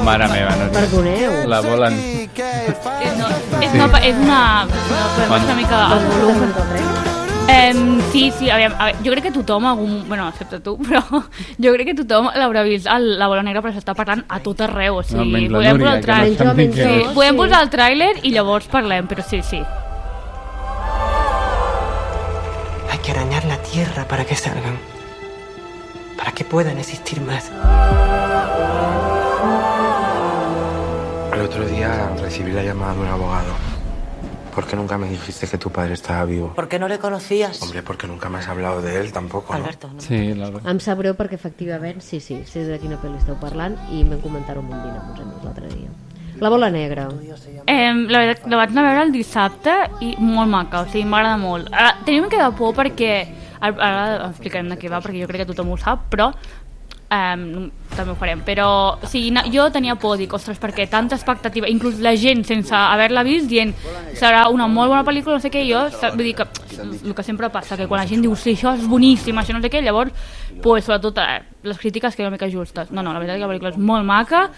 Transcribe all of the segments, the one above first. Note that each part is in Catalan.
mare meva, no? Perdoneu. La volen... És una mica el volum. Sí, aviam, jo crec que tothom, bueno, excepte tu, però jo crec que tothom l'haurà vist La bola negra, però s'està parlant a tot arreu, o sigui, podem posar el tràiler i llavors parlem, però sí. Hay que arañar la tierra para que salgan, para que puedan existir más. El otro día recibí la llamada de un abogado. ¿Por qué nunca me dijiste que tu padre estaba vivo? ¿Por qué no le conocías? Hombre, porque nunca me has hablado de él tampoco, ¿no? Alberto, no? Sí, Laura. Em sap greu perquè efectivament, sí, sé de quina pel·li esteu parlant i em vam comentar-ho amb un dinar amb uns amics l'altre dia. La bola negra. La veritat, la vaig anar a veure el dissabte i molt maca, o sigui, m'agrada molt. Tenim una mica de por perquè... Ara explicarem de què va, perquè jo crec que tothom ho sap, però... també ho farem, però o sigui, jo tenia por, dic, ostres, perquè tanta expectativa, inclús la gent sense haver-la vist dient serà una molt bona pel·lícula, no sé què, jo vull dir que el que sempre passa, que quan la gent diu sí, això és boníssim, això no sé què, llavors pues, sobretot les crítiques que eren una mica justes. No, la veritat és que la pel·lícula és molt maca,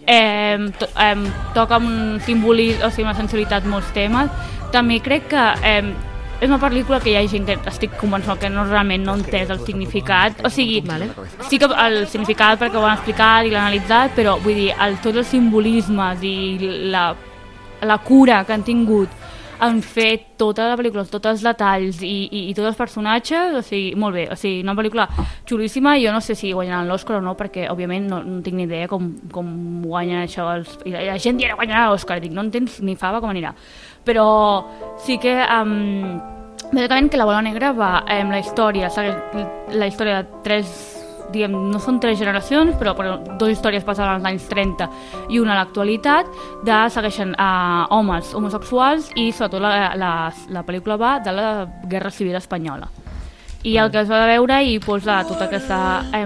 toca amb un simbolisme, o sigui, una sensibilitat molts temes. També crec que és una pel·lícula que hi ha gent que estic convençuda que realment no ha entès el significat, o sigui, sí que el significat perquè ho han explicat i l'han analitzat, però vull dir, tots els simbolismes i la cura que han tingut han fet tota la pel·lícula, tots els detalls i tots els personatges, o sigui, molt bé, o sigui, una pel·lícula xulíssima. Jo no sé si guanyaran l'Oscar o no, perquè òbviament no tinc ni idea com guanyen això i la gent dirà guanyarà l'Oscar, dic, no entens ni fava com anirà, però sí que bàsicament que La bola negra va la història de tres, diguem, no són tres generacions, però dues històries passades als anys 30 i una a l'actualitat, segueixen homes homosexuals i sobretot la pel·lícula va de la Guerra Civil Espanyola. I el que es va veure i posa tota aquesta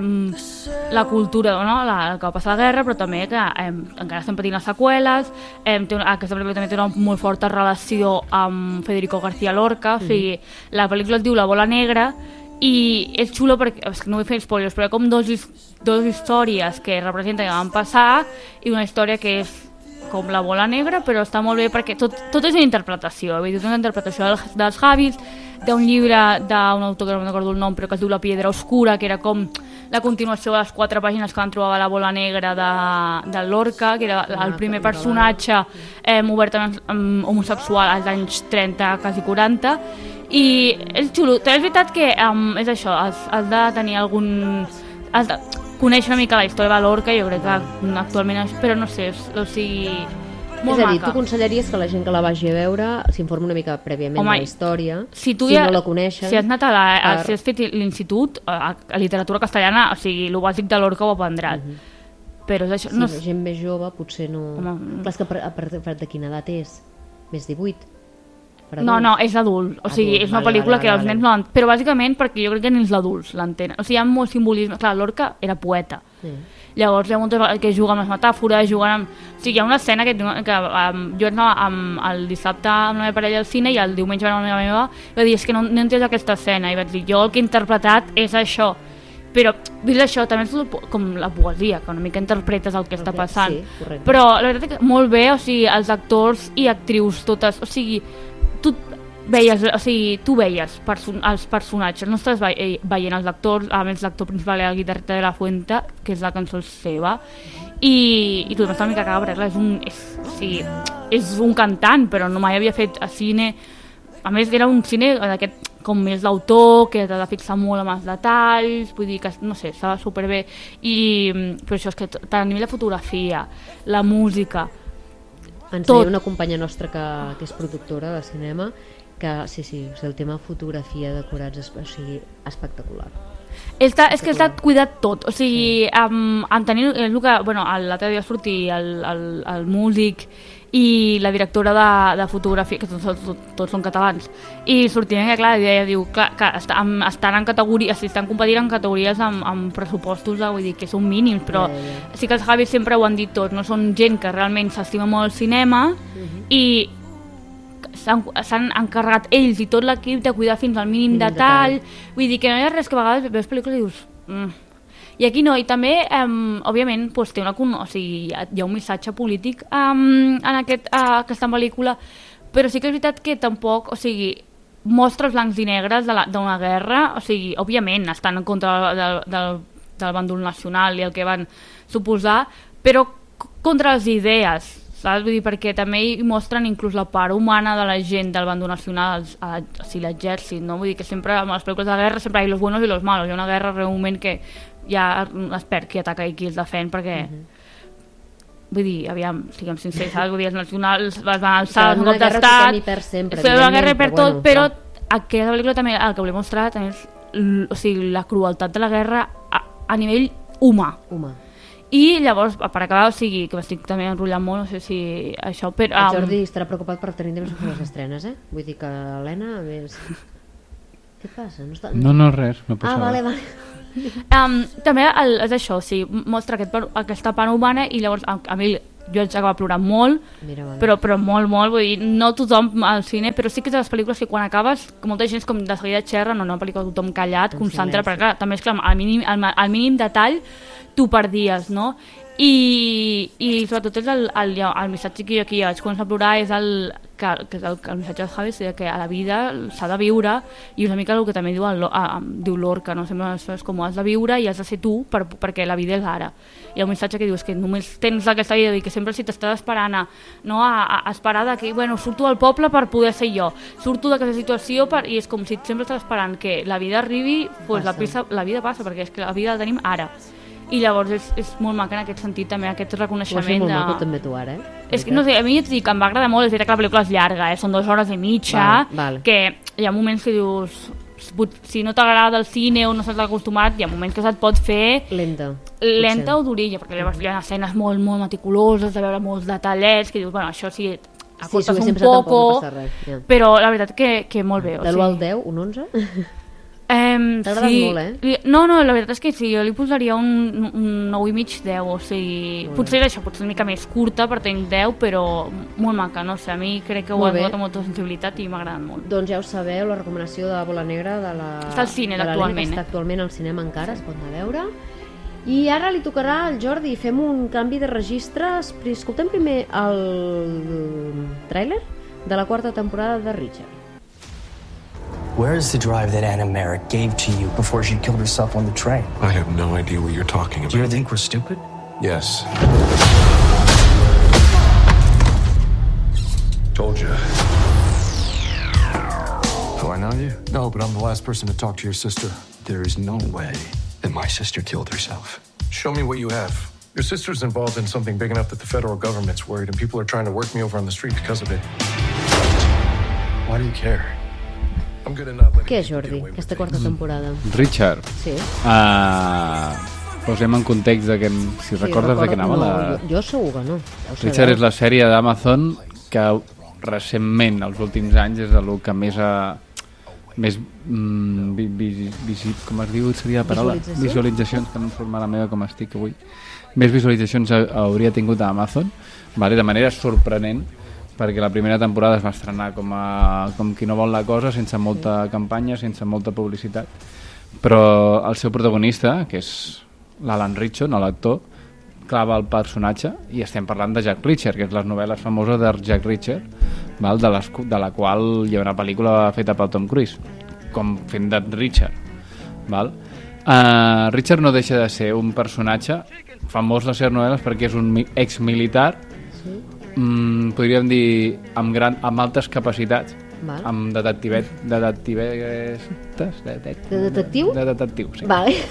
la cultura, no? El que va passar a la guerra, però també que encara estem patint les seqüeles. Aquesta pel·lícula també té una molt forta relació amb Federico García Lorca, o sigui, la pel·lícula es diu La bola negra i és xulo perquè, no vull fer spoilers, però hi ha com dos històries que representen que van passar i una història que és com La bola negra, però està molt bé perquè tot és una interpretació, vull dir, una interpretació dels Javis, d'un llibre d'un autor que no recordo el nom, però que es diu La piedra oscura, que era com la continuació de les 4 pàgines que van trobar a La bola negra de Lorca, que era el primer personatge obertament homosexual als anys 30, quasi 40, i és xulo. També és veritat que és això, has de tenir has de conèixer una mica la història de Lorca, jo crec que actualment, però no sé, o sigui, molt maca. És a dir, tu aconsellaries que la gent que la vagi a veure s'informi una mica prèviament de la història, si no la coneixen. Si has anat si has fet l'institut, a literatura castellana, o sigui, el bàsic de Lorca ho aprendràs. Però és això. Sí, la gent més jove potser no... Clar, és que a partir de quina edat és? Més 18? No, és adult, o sigui, és una pel·lícula que els nens no l'entenen, però bàsicament perquè jo crec que ni els adults l'entenen, o sigui, hi ha molt simbolisme. Clar, Lorca era poeta, llavors hi ha moltes que juguen amb les metàfores, o sigui, hi ha una escena que jo anava el dissabte amb la meva parella al cine i el diumenge va anar la meva i va dir, és que no he entès aquesta escena, i vaig dir, jo el que he interpretat és això, però vist això també és com la poesia, que una mica interpretes el que està passant, però la veritat és que molt bé, o sigui, els actors i actrius totes, o sigui, tu veies els personatges, no estàs veient els actors, a més l'actor principal era el guitarrista de La Fuente, que és la cançó seva, i tu m'estàs una mica cabra, és un cantant, però no mai havia fet a cine, a més era un cine d'aquest com més d'autor, que t'ha de fixar molt en els detalls, vull dir que, no sé, estava superbé, però això és que tant a nivell de fotografia, la música, ens deia una companya nostra que és productora de cinema que sí, el tema fotografia, decorats, o sigui, espectacular. És que està cuidat tot, o sigui, en tenir el que, bueno, l'altre dia sortir el músic i la directora de fotografia, que tots són catalans, i sortien que, clar, diu que estan en categories, estan competint en categories amb pressupostos, vull dir, que són mínims, però sí que els Javis sempre ho han dit tot, no són gent que realment s'estima molt el cinema i s'han encarregat ells i tot l'equip de cuidar fins al mínim detall, vull dir que no hi ha res que a vegades veus pel·lícules i dius I aquí no, i també, òbviament, doncs, té o sigui, hi ha un missatge polític en aquesta pel·lícula, però sí que és veritat que tampoc, o sigui, mostra els blancs i negres d'una guerra, o sigui, òbviament estan en contra del bàndol nacional i el que van suposar, però contra les idees, saps? Vull dir, perquè també hi mostren inclús la part humana de la gent del bàndol nacional, o sigui, l'exèrcit, no? Vull dir que sempre, en les pel·lícules de la guerra sempre hi ha los buenos i los malos, hi ha una guerra realment que hi ha l'expert qui ataca i qui els defèn, perquè vull dir, aviam, siguem sincers, vull dir, els nacionals es van alçar un cop d'estat, la guerra per tot, però aquesta pel·lícula també el que volia mostrar també és, o sigui, la crueltat de la guerra a nivell humà. I llavors, per acabar, o sigui, que m'estic també enrotllant molt, no sé si això... El Jordi estarà preocupat per tenir temps de fer les estrenes, eh? Vull dir que l'Helena... Què passa? No, res, no passava. Vale. També és això, o sigui, mostra aquesta part humana i llavors a mi jo vaig acabar plorant molt, però molt, vull dir, no tothom al cine, però sí que és de les pel·lícules que quan acabes, que molta gent és com de seguida xerra, no, una pel·lícula tothom callat, concentra, perquè clar, també és clar, al mínim detall tu perdies, no? I sobretot és el missatge que jo aquí vaig començar a plorar és el missatge del Javi, que a la vida s'ha de viure, i una mica el que també diu Lorca, no? Sempre és com has de viure i has de ser tu perquè la vida és ara. Hi ha un missatge que diu que només tens aquesta vida i que sempre si t'estàs esperant a esperar que surto del poble per poder ser jo, surto d'aquesta situació i és com si sempre estàs esperant que la vida arribi, la vida passa, perquè és que la vida la tenim ara. I llavors és molt maca en aquest sentit també, aquest reconeixement de... Ho has fet molt maco també tu ara, És que no sé, a mi et dic, em va agradar molt, és veritat que la pel·lícula és llarga, són 2 hores i mitja, que hi ha moments que dius, si no t'agrada el cine o no estàs acostumat, hi ha moments que se't pot fer lenta o durilla, perquè llavors hi ha escenes molt, molt meticuloses, de veure molts detallets, que dius, això sí, acostes un poco, però la veritat que molt bé. De l'1 al 10, un 11? T'ha agradat molt, eh? No, la veritat és que sí, jo li posaria un 9,5, 10, o sigui, potser una mica més curta per tenir 10, però molt maca, no sé, a mi crec que ho ha agradat amb molta sensibilitat i m'ha agradat molt. Doncs ja ho sabeu, la recomanació de Bola Negra està al cine actualment. Està actualment al cinema encara, es pot anar a veure. I ara li tocarà al Jordi, fem un canvi de registre, escoltem primer el tràiler de la 4ª temporada de Richard. Where is the drive that Anna Merrick gave to you before she killed herself on the train? I have no idea what you're talking about. Do you think we're stupid? Yes. Told you. Do I know you? No, but I'm the last person to talk to your sister. There is no way that my sister killed herself. Show me what you have. Your sister's involved in something big enough that the federal government's worried and people are trying to work me over on the street because of it. Why do you care? Què és, Jordi, aquesta 4ª temporada? Richard. Sí. Posem en context de que, si recordes de què anava jo segur que no. Richard és la sèrie d'Amazon que recentment, els últims anys, és el que més com es diu, seria la paraula? Visualitzacions, que no em surt la meva com estic avui. Més visualitzacions hauria tingut a Amazon, de manera sorprenent, perquè la primera temporada es va estrenar com qui no vol la cosa, sense molta campanya, sense molta publicitat, però el seu protagonista, que és l'Alan Ritchson, l'actor, clava el personatge, i estem parlant de Jack Reacher, que és les novel·les famoses de Jack Reacher, de la qual hi ha una pel·lícula feta pel Tom Cruise, com fent de Richard. Richard no deixa de ser un personatge famós de les seves novel·les perquè és un exmilitar, podríem dir amb altes capacitats, amb detectiu, sí.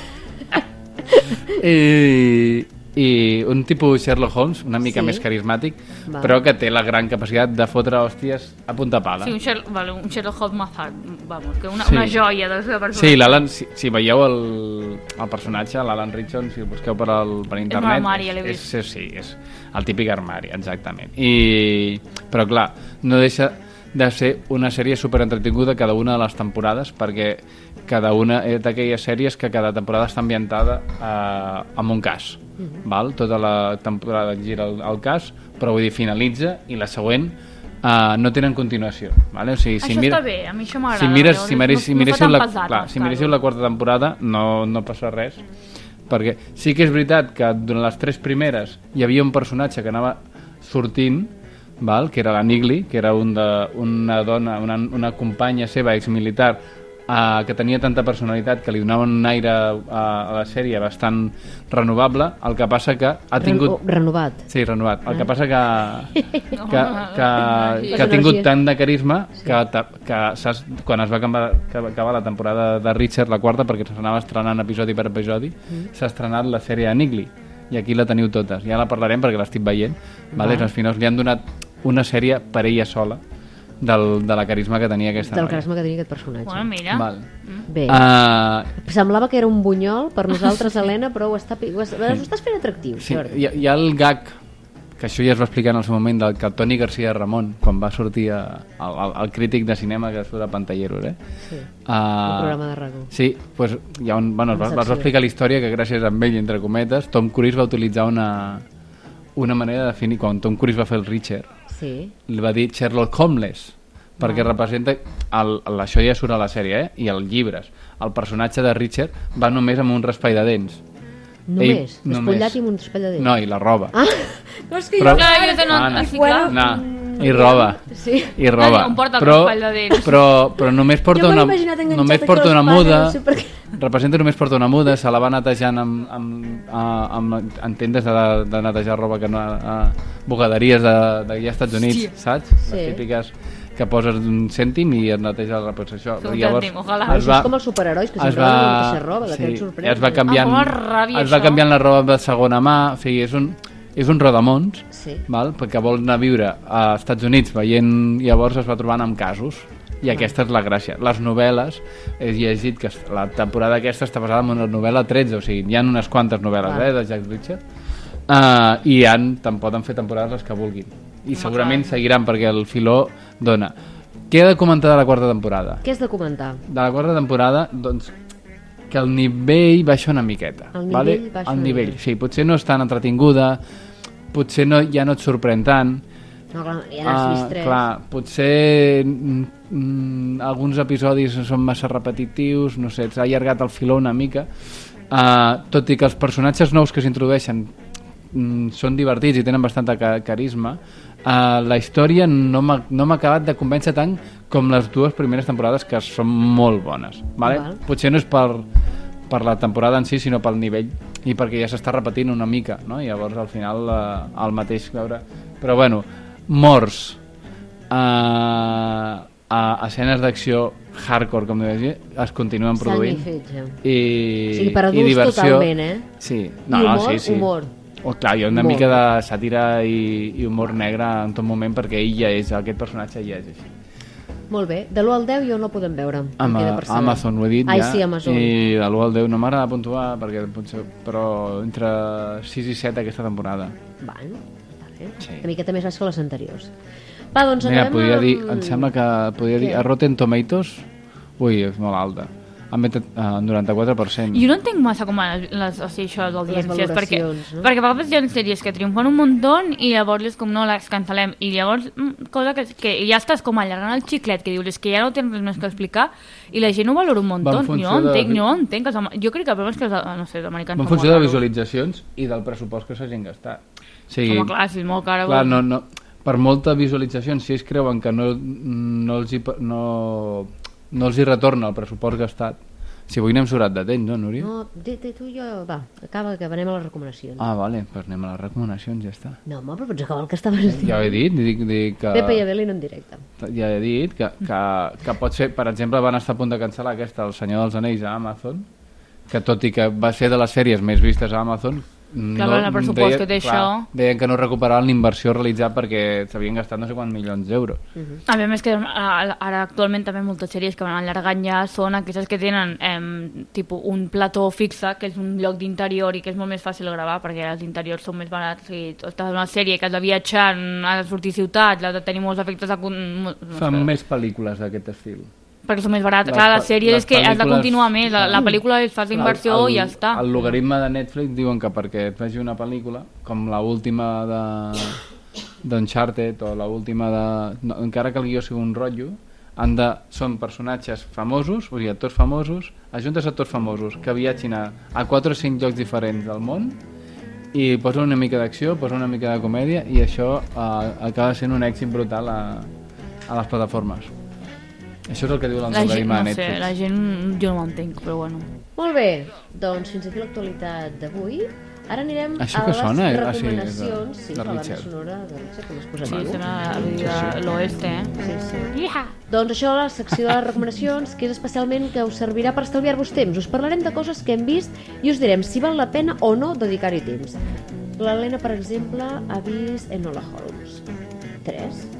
I un tipus Sherlock Holmes una mica més carismàtic, però que té la gran capacitat de fotre hòsties a punta pala. Sí, un Sherlock Holmes mazat, una joia de la seva persona. Sí, l'Alan, si veieu el personatge, l'Alan Ritchson, si el busqueu per internet, és el típic armari, exactament. Però clar, no deixa de ser una sèrie superentretinguda cada una de les temporades, perquè cada una és d'aquelles sèries que cada temporada està ambientada en un cas. Tota la temporada gira el cas, però vull dir, finalitza, i la següent no tenen continuació. O sigui, això està bé, a mi això m'agrada. Si miréssiu la 4ª temporada no passa res, perquè sí que és veritat que durant les 3 primeres hi havia un personatge que anava sortint, val? Que era la Nigli, que era una dona, una companya seva exmilitar, que tenia tanta personalitat que li donava un aire a la sèrie bastant renovable. El que passa que ha tingut... Renovat. Sí, renovat. El que passa que ha tingut tant de carisma que quan es va acabar la temporada de Richard, la quarta, perquè s'anava estrenant episodi per episodi, s'ha estrenat la sèrie de Nigli, i aquí la teniu totes. Ja la parlarem perquè l'estic veient. Vale? Els finals li han donat una sèrie per ella sola de la carisma que tenia aquesta noia. Del carisma que tenia aquest personatge. Bueno, mira. Val. Bé. Semblava que era un bunyol per nosaltres, Helena, però ho estàs fent atractiu. Sí, hi ha el gag, que això ja es va explicar en el seu moment, del que Toni García Ramon, quan va sortir el crític de cinema que surt a Pantalleros, sí, el programa de RACO. Sí, pues, es va explicar la història que gràcies a ell, entre cometes, Tom Cruise va utilitzar una manera de definir, quan Tom Cruise va fer el Richard, li va dir Sherlock Holmes, perquè representa això ja surt a la sèrie, i els llibres, el personatge de Richard va només amb un raspall de dents. Només? Despullat i amb un raspall de dents? No, i la roba. No, és que jo i roba. Sí. I roba. Però només porta una muda. Representa només porta una muda, se la va netejant en tendes de netejar roba, que no bugaderies d'allà als Estats Units, saps? Les típiques que poses un cèntim i et neteja la representació. Això és com els superherois, que sempre van netejar roba, que et sorprèn. Es va canviant la roba de segona mà, o sigui, és un rodamons, perquè vol anar a viure als Estats Units veient, llavors es va trobant amb casos. I aquesta és la gràcia. Les novel·les, he llegit que la temporada aquesta està basada en una novel·la 13, o sigui, hi ha unes quantes novel·les de Jack Richard, i poden fer temporades les que vulguin. I segurament seguiran, perquè el filó dona. Què he de comentar de la quarta temporada? Què has de comentar? De la quarta temporada, doncs, que el nivell baixa una miqueta. El nivell baixa una miqueta. Sí, potser no és tan entretinguda, potser ja no et sorprèn tant. No, clar, ja n'has vist 3. Clar, potser alguns episodis són massa repetitius, no sé, s'ha allargat el filó una mica, tot i que els personatges nous que s'introdueixen són divertits i tenen bastanta carisma. La història no m'ha acabat de convèncer tant com les 2 primeres temporades, que són molt bones, vale? Potser no és per la temporada en si, sinó pel nivell, i perquè ja s'està repetint una mica, no? I llavors al final el mateix veure. Però bueno, morts, escenes d'acció hardcore, com deia dir, es continuen produint. I per adults totalment, Sí. I humor. Clar, hi ha una mica de sàtira i humor negre en tot moment, perquè aquest personatge ja és així. Molt bé, de l'1 al 10 jo no podem veure. Amazon, ho he dit ja. Sí, Amazon. I de l'1 al 10 no m'agrada puntuar, però entre 6 i 7 aquesta temporada. Bueno, està bé. Una miqueta més baix que les anteriors. Va, doncs acabem em sembla que podria dir a Rotten Tomatoes, és molt alta, han met 94%. Jo no entenc massa com això de l'audiències, perquè a vegades hi ha sèries que triomfen un muntó i llavors és com no, les cancel·lem, i llavors cosa que ja estàs com allargant el xiclet, que dius que ja no tens res més que explicar i la gent ho valora un muntó. Jo no entenc, jo crec que el problema és que els americans en funció de visualitzacions i del pressupost que s'hagin gastat. Home, clar, si és molt cara. Clar, no, per molta visualització, si ells creuen que no els hi retorna el pressupost gastat. Si avui n'hem sobrat de temps, no, Núria? No, tu i jo, va, acaba que anem a les recomanacions. Vale, pues anem a les recomanacions, ja està. No, home, però pots acabar el que estaves dient. Ja ho he dit, dic que... Pepe i Evelyn en directe. Ja he dit que pot ser, per exemple, van estar a punt de cancel·lar aquesta, El Senyor dels Anells, a Amazon, que tot i que va ser de les sèries més vistes a Amazon, el pressupost que té això, deien que no recuperaven l'inversió realitzada perquè s'havien gastat no sé quants milions d'euros. A més que ara actualment també moltes sèries que van allargant ja són aquestes que tenen tipus un plató fixe, que és un lloc d'interior i que és molt més fàcil gravar perquè els interiors són més barats. I estàs en una sèrie que has de viatjar, has de sortir ciutats, has de tenir molts efectes fan més pel·lícules d'aquest estil perquè són més barates. Clar, la sèrie és que has de continuar més, la pel·lícula fas l'inversió i ja està. El logaritme de Netflix diuen que perquè et vegi una pel·lícula com l'última d'Uncharted o l'última encara que el guió sigui un rotllo, són personatges famosos, o sigui, actors famosos, ajuntes actors famosos que viatgin a 4 o 5 llocs diferents del món i posen una mica d'acció, posen una mica de comèdia i això acaba sent un èxit brutal a les plataformes. Això és el que diu l'algoritme de Netflix. No sé, la gent jo no ho entenc, però bueno. Molt bé, doncs fins aquí l'actualitat d'avui. Ara anirem això a que les sona, recomanacions. de la banda Richard. sonora de Richard, com es posa Sí, maco. sembla l'oeste, Sí. Doncs això, la secció de les recomanacions, que és especialment que us servirà per estalviar-vos temps. Us parlarem de coses que hem vist i us direm si val la pena o no dedicar-hi temps. L'Helena, per exemple, ha vist Enola Holmes 3.